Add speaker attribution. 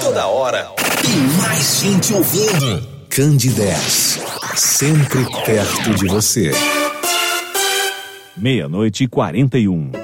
Speaker 1: toda hora e mais gente ouvindo. Candidez, sempre perto de você.
Speaker 2: 00:41.